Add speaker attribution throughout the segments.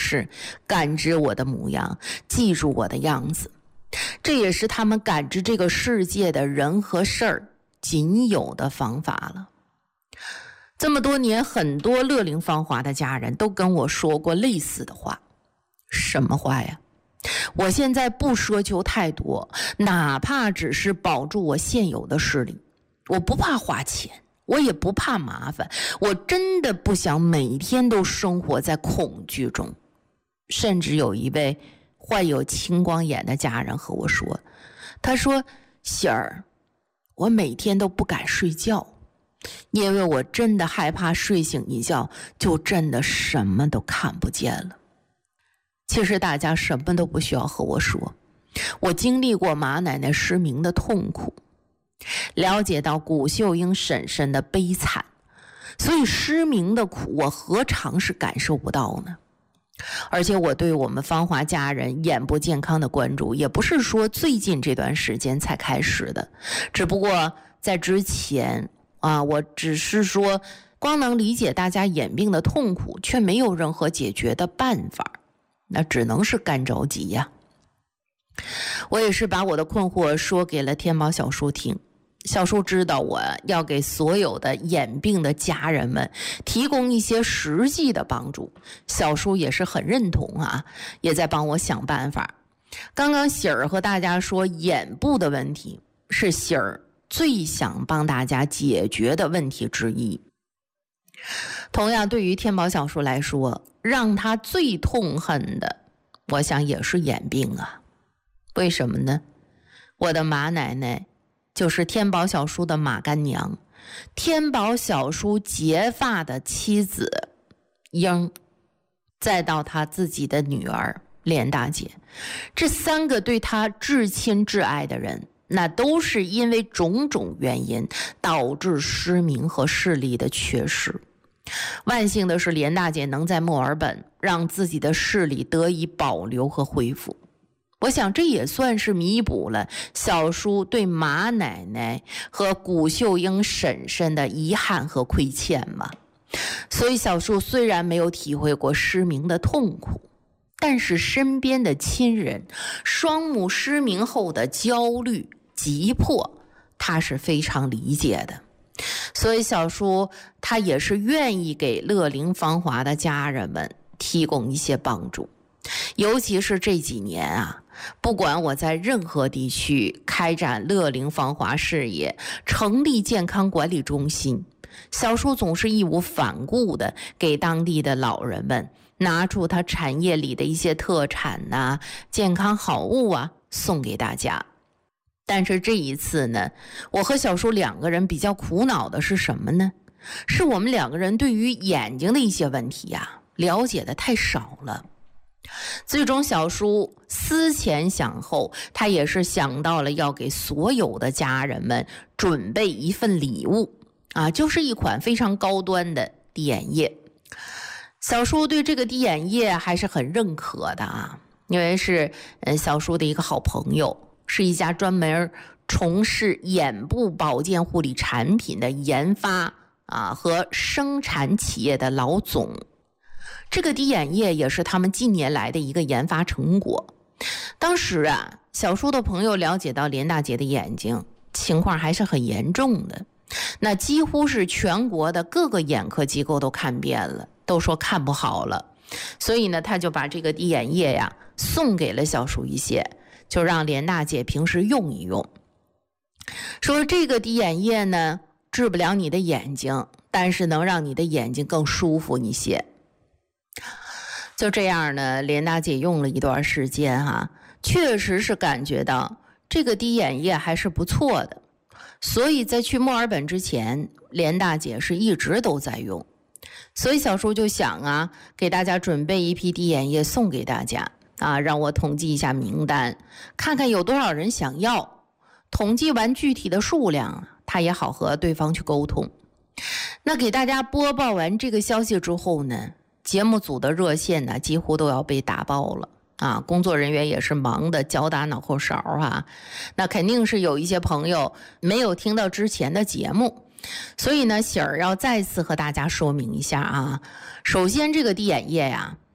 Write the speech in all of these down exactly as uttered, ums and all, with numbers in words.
Speaker 1: 视，感知我的模样，记住我的样子。这也是他们感知这个世界的人和事儿仅有的方法了。这么多年，很多乐龄芳华的家人都跟我说过类似的话。什么话呀？我现在不奢求太多，哪怕只是保住我现有的势力，我不怕花钱，我也不怕麻烦，我真的不想每天都生活在恐惧中。甚至有一位患有青光眼的家人和我说，他说，喜儿，我每天都不敢睡觉，因为我真的害怕睡醒一觉就真的什么都看不见了。其实大家什么都不需要和我说，我经历过马奶奶失明的痛苦，了解到谷秀英婶婶的悲惨，所以失明的苦我何尝是感受不到呢？而且我对我们芳华家人眼部健康的关注也不是说最近这段时间才开始的，只不过在之前啊，我只是说光能理解大家眼病的痛苦，却没有任何解决的办法，那只能是干着急呀。我也是把我的困惑说给了天宝小叔听，小叔知道我要给所有的眼病的家人们提供一些实际的帮助，小叔也是很认同啊，也在帮我想办法。刚刚喜儿和大家说眼部的问题是喜儿最想帮大家解决的问题之一。同样对于天宝小叔来说，让他最痛恨的我想也是眼病啊。为什么呢？我的马奶奶就是天宝小叔的马干娘，天宝小叔结发的妻子英，再到他自己的女儿连大姐，这三个对他至亲至爱的人，那都是因为种种原因导致失明和视力的缺失。万幸的是，连大姐能在墨尔本让自己的视力得以保留和恢复，我想这也算是弥补了小叔对马奶奶和谷秀英婶婶的遗憾和亏欠嘛。所以小叔虽然没有体会过失明的痛苦，但是身边的亲人双目失明后的焦虑急迫，他是非常理解的。所以小叔他也是愿意给乐龄芳华的家人们提供一些帮助。尤其是这几年啊，不管我在任何地区开展乐龄芳华事业，成立健康管理中心，小叔总是义无反顾的给当地的老人们拿出他产业里的一些特产啊、健康好物啊，送给大家。但是这一次呢，我和小叔两个人比较苦恼的是什么呢？是我们两个人对于眼睛的一些问题啊，了解的太少了。最终小叔思前想后，他也是想到了要给所有的家人们准备一份礼物啊，就是一款非常高端的滴眼液。小叔对这个滴眼液还是很认可的啊，因为是呃小叔的一个好朋友，是一家专门从事眼部保健护理产品的研发啊和生产企业的老总。这个滴眼液也是他们近年来的一个研发成果。当时啊，小叔的朋友了解到连大姐的眼睛情况还是很严重的，那几乎是全国的各个眼科机构都看遍了，都说看不好了。所以呢，他就把这个滴眼液呀送给了小叔一些，就让连大姐平时用一用。说这个滴眼液呢，治不了你的眼睛，但是能让你的眼睛更舒服一些。就这样呢，连大姐用了一段时间哈、啊，确实是感觉到这个滴眼液还是不错的。所以在去墨尔本之前，连大姐是一直都在用。所以小叔就想啊，给大家准备一批滴眼液送给大家啊，让我统计一下名单，看看有多少人想要。统计完具体的数量，他也好和对方去沟通。那给大家播报完这个消息之后呢，节目组的热线呢几乎都要被打爆了啊！工作人员也是忙得脚打脑后勺啊。那肯定是有一些朋友没有听到之前的节目，所以呢，喜儿要再次和大家说明一下啊。首先，这个滴眼液呀，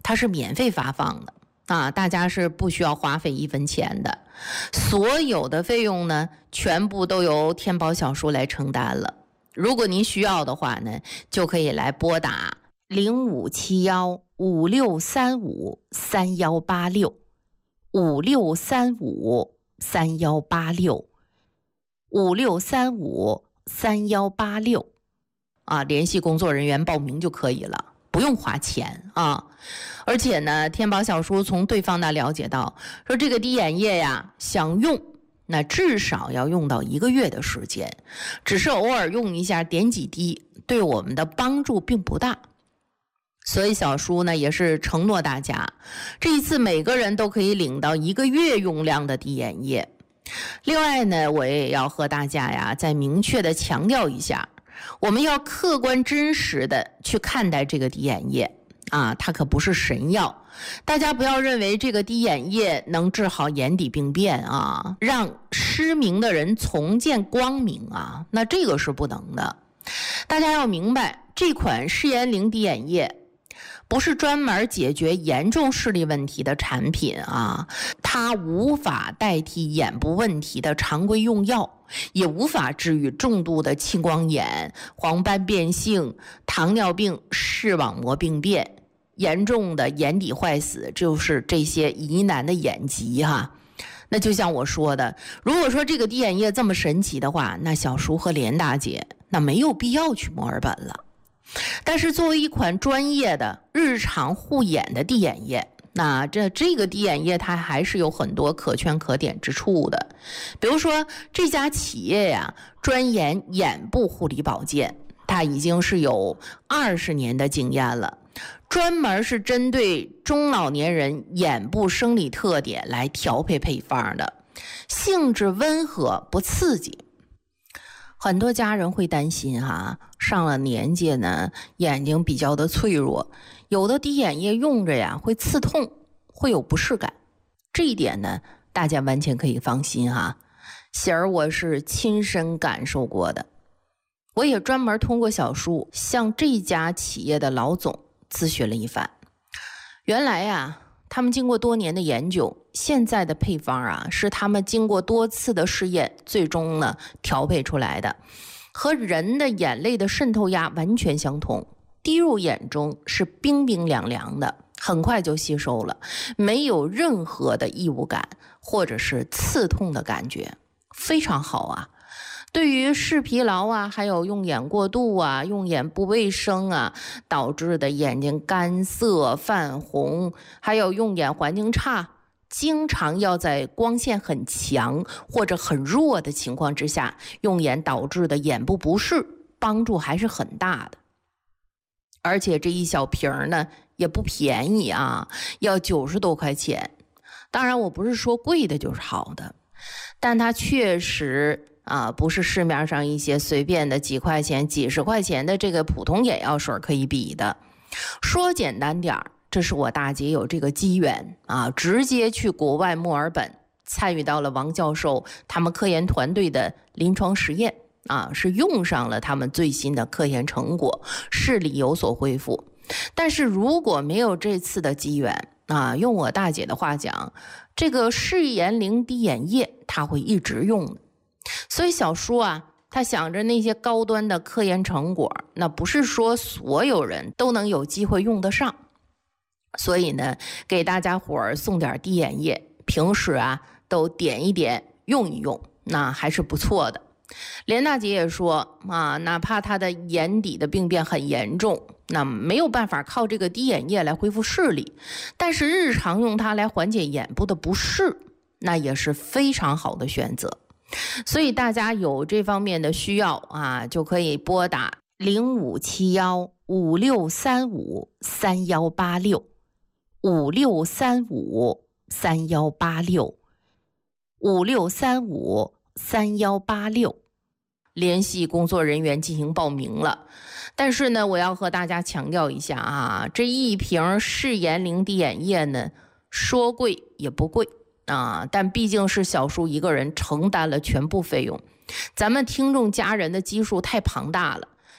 Speaker 1: 它是免费发放的啊，大家是不需要花费一分钱的，所有的费用呢，全部都由天宝小书来承担了。如果您需要的话呢，就可以来拨打零五七幺五六三五三幺八六五六三五三幺八六五六三五三幺八六啊，联系工作人员报名就可以了，不用花钱啊。而且呢，天宝小书从对方那了解到，说这个滴眼液呀，想用那至少要用到一个月的时间，只是偶尔用一下，点几滴，对我们的帮助并不大。所以小书呢也是承诺大家，这一次每个人都可以领到一个月用量的滴眼液。另外呢，我也要和大家呀再明确的强调一下，我们要客观真实的去看待这个滴眼液啊，它可不是神药。大家不要认为这个滴眼液能治好眼底病变啊，让失明的人重见光明啊，那这个是不能的。大家要明白，这款视眼灵滴眼液不是专门解决严重视力问题的产品啊，它无法代替眼部问题的常规用药，也无法治愈重度的青光眼、黄斑变性、糖尿病、视网膜病变、严重的眼底坏死，就是这些疑难的眼疾哈。那就像我说的，如果说这个滴眼液这么神奇的话，那小叔和连大姐那没有必要去墨尔本了。但是作为一款专业的日常护眼的滴眼液，那这这个滴眼液它还是有很多可圈可点之处的。比如说这家企业呀，专研眼部护理保健，它已经是有二十年的经验了，专门是针对中老年人眼部生理特点来调配配方的，性质温和不刺激。很多家人会担心哈、啊，上了年纪呢，眼睛比较的脆弱，有的滴眼液用着呀会刺痛，会有不适感。这一点呢，大家完全可以放心哈、啊。喜儿我是亲身感受过的，我也专门通过小书向这家企业的老总咨询了一番。原来呀，他们经过多年的研究，现在的配方啊，是他们经过多次的试验，最终呢调配出来的，和人的眼泪的渗透压完全相同，滴入眼中是冰冰凉凉的，很快就吸收了，没有任何的异物感或者是刺痛的感觉，非常好啊。对于视疲劳啊，还有用眼过度啊、用眼不卫生啊导致的眼睛干涩、泛红，还有用眼环境差，经常要在光线很强或者很弱的情况之下用眼导致的眼部不适，帮助还是很大的。而且这一小瓶呢也不便宜啊，要九十多块钱。当然我不是说贵的就是好的，但它确实啊，不是市面上一些随便的几块钱、几十块钱的这个普通眼药水可以比的。说简单点儿，这是我大姐有这个机缘啊，直接去国外墨尔本参与到了王教授他们科研团队的临床实验啊，是用上了他们最新的科研成果，视力有所恢复。但是如果没有这次的机缘啊，用我大姐的话讲，这个视眼灵滴眼液她会一直用的。所以小叔啊，他想着那些高端的科研成果，那不是说所有人都能有机会用得上，所以呢，给大家伙儿送点滴眼液，平时啊都点一点用一用，那还是不错的。连大姐也说啊，哪怕她的眼底的病变很严重，那没有办法靠这个滴眼液来恢复视力，但是日常用它来缓解眼部的不适，那也是非常好的选择。所以大家有这方面的需要啊，就可以拨打零五七幺五六三五三幺八六五六三五三幺八六五六三五三幺八六，联系工作人员进行报名了。但是呢，我要和大家强调一下啊，这一瓶视眼灵滴眼液呢，说贵也不贵啊，但毕竟是小叔一个人承担了全部费用，咱们听众家人的基数太庞大了，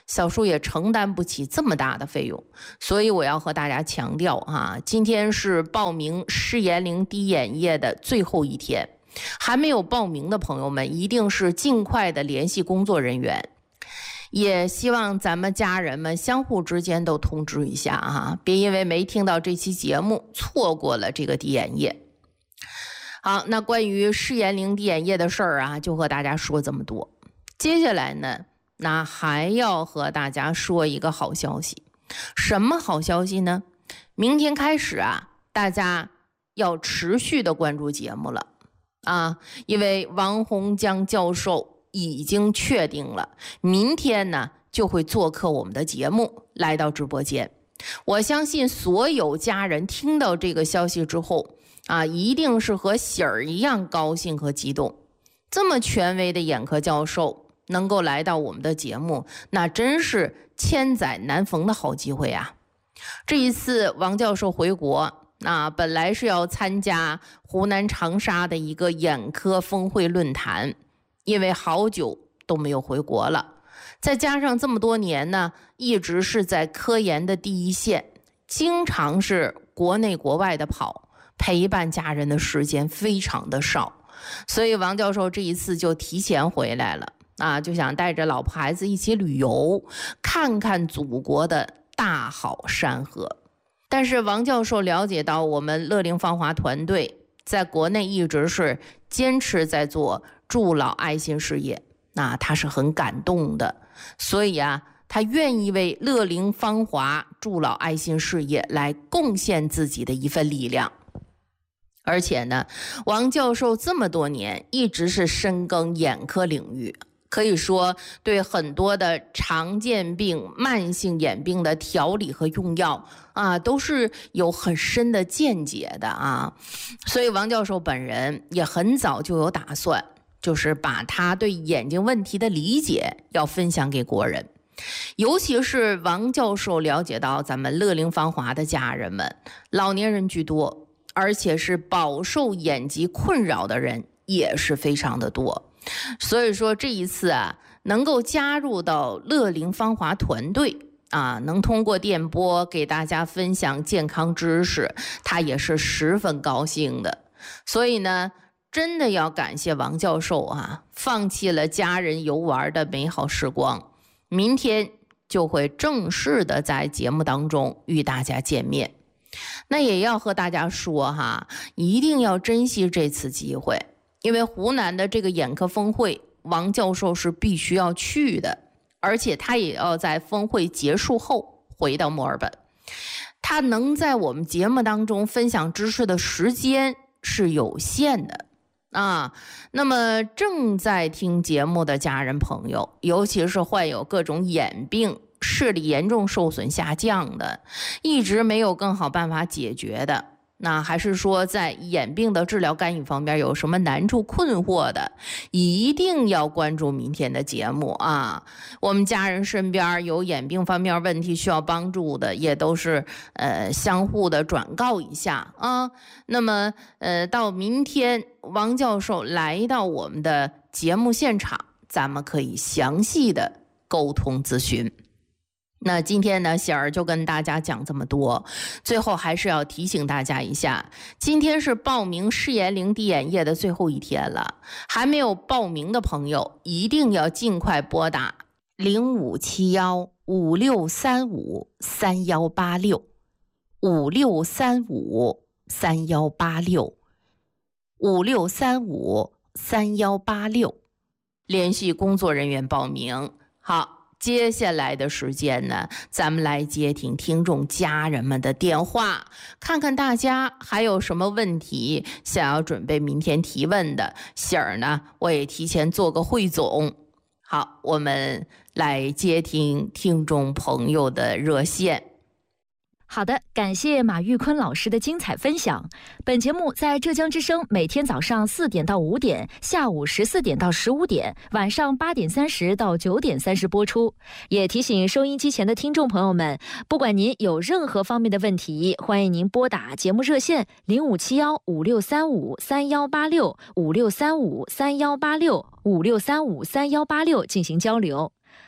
Speaker 1: 小叔也承担不起这么大的费用，所以我要和大家强调哈，今天是报名诗言灵滴眼液的最后一天，还没有报名的朋友们一定是尽快的联系工作人员，也希望咱们家人们相互之间都通知一下哈，别因为没听到这期节目错过了这个滴眼液。好，那关于诗言灵滴眼液的事儿啊，就和大家说这么多。接下来呢，那还要和大家说一个好消息。什么好消息呢？明天开始啊，大家要持续的关注节目了啊，因为王洪江教授已经确定了，明天呢就会做客我们的节目，来到直播间。我相信所有家人听到这个消息之后啊，一定是和喜儿一样高兴和激动。这么权威的眼科教授能够来到我们的节目，那真是千载难逢的好机会啊！这一次王教授回国，那本来是要参加湖南长沙的一个眼科峰会论坛，因为好久都没有回国了，再加上这么多年呢，一直是在科研的第一线，经常是国内国外的跑，陪伴家人的时间非常的少，所以王教授这一次就提前回来了啊，就想带着老婆孩子一起旅游，看看祖国的大好山河。但是王教授了解到我们乐龄芳华团队在国内一直是坚持在做助老爱心事业，那他是很感动的，所以啊，他愿意为乐龄芳华助老爱心事业来贡献自己的一份力量。而且呢，王教授这么多年一直是深耕眼科领域，可以说对很多的常见病、慢性眼病的调理和用药啊，都是有很深的见解的啊。所以王教授本人也很早就有打算，就是把他对眼睛问题的理解要分享给国人。尤其是王教授了解到咱们乐龄芳华的家人们，老年人居多，而且是饱受眼疾困扰的人也是非常的多。所以说这一次啊，能够加入到乐龄芳华团队啊，能通过电波给大家分享健康知识，他也是十分高兴的。所以呢，真的要感谢王教授啊，放弃了家人游玩的美好时光，明天就会正式的在节目当中与大家见面。那也要和大家说哈，一定要珍惜这次机会，因为湖南的这个眼科峰会，王教授是必须要去的，而且他也要在峰会结束后回到墨尔本。他能在我们节目当中分享知识的时间是有限的啊。那么正在听节目的家人朋友，尤其是患有各种眼病、视力严重受损下降的，一直没有更好办法解决的，那还是说在眼病的治疗干预方面有什么难处困惑的，一定要关注明天的节目啊。我们家人身边有眼病方面问题需要帮助的，也都是呃相互的转告一下啊。那么呃到明天王教授来到我们的节目现场，咱们可以详细的沟通咨询。那今天呢，喜儿就跟大家讲这么多，最后还是要提醒大家一下，今天是报名诗言灵滴眼液的最后一天了，还没有报名的朋友一定要尽快拨打零五七幺五六三五三幺八六五六三五三幺八六五六三五三幺八六，联系工作人员报名。好。接下来的时间呢，咱们来接听听众家人们的电话，看看大家还有什么问题想要准备明天提问的。喜儿呢，我也提前做个汇总。好，我们来接听听众朋友的热线。
Speaker 2: 好的，感谢马玉坤老师的精彩分享。本节目在浙江之声每天早上四点到五点，下午十四点到十五点，晚上八点三十到九点三十播出。也提醒收音机前的听众朋友们，不管您有任何方面的问题，欢迎您拨打节目热线零五七幺五六三五三幺八六五六三五三幺八六五六三五三幺八六进行交流。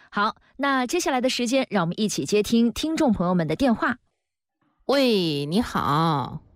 Speaker 2: 好，那接下来的时间，让我们一起接听听众朋友们的电话。
Speaker 1: 喂，你好。